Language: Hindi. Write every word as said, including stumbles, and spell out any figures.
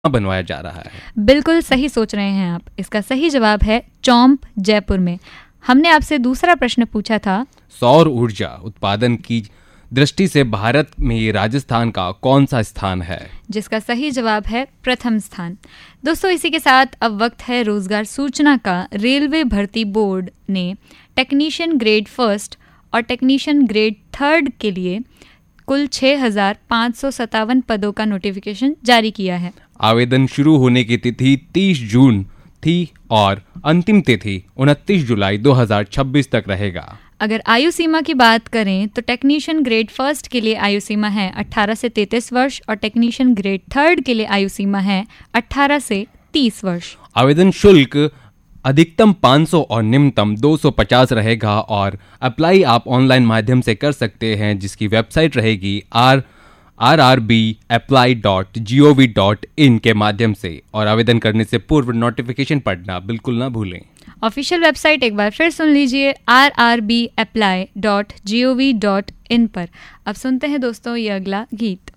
बनवाया जा रहा है? बिल्कुल सही सोच रहे हैं आप। इसका सही जवाब है चौंप, जयपुर में। हमने आपसे दूसरा प्रश्न पूछा था, सौर ऊर्जा उत्पादन की दृष्टि से भारत में ये राजस्थान का कौन सा स्थान है? जिसका सही जवाब है प्रथम स्थान। दोस्तों, इसी के साथ अब वक्त है रोजगार सूचना का। रेलवे भर्ती बोर्ड ने टेक्नीशियन ग्रेड फर्स्ट और टेक्नीशियन ग्रेड थर्ड के लिए कुल छह हजार पाँच सौ सत्तावन पदों का नोटिफिकेशन जारी किया है। आवेदन शुरू होने की तिथि तीस जून थी और अंतिम तिथि उनतीस जुलाई दो हज़ार छब्बीस तक रहेगा। अगर आयु सीमा की बात करें तो टेक्नीशियन ग्रेड फर्स्ट के लिए आयु सीमा है अठारह से तैंतीस वर्ष और टेक्नीशियन ग्रेड थर्ड के लिए आयु सीमा है अठारह से तीस वर्ष। आवेदन शुल्क अधिकतम पाँच सौ और निम्नतम दो सौ पचास रहेगा और अप्लाई आप ऑनलाइन माध्यम से कर सकते हैं, जिसकी वेबसाइट रहेगी are are R B apply dot G O V dot in के माध्यम से। और आवेदन करने से पूर्व नोटिफिकेशन पढ़ना बिल्कुल ना भूलें। ऑफिशियल वेबसाइट एक बार फिर सुन लीजिए, are R B apply dot G O V dot in पर। अब सुनते हैं दोस्तों ये अगला गीत।